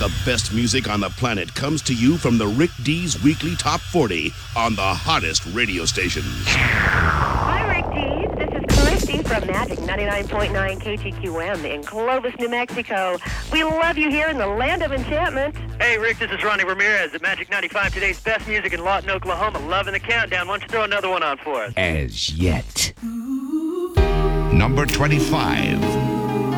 The best music on the planet comes to you from the Rick D's Weekly Top 40 on the hottest radio stations. Hi, Rick D's. This is Christy from Magic 99.9 KTQM in Clovis, New Mexico. We love you here in the land of enchantment. Hey, Rick, this is Ronnie Ramirez at Magic 95, today's best music in Lawton, Oklahoma. Loving the countdown. Why don't you throw another one on for us? As yet. Number 25.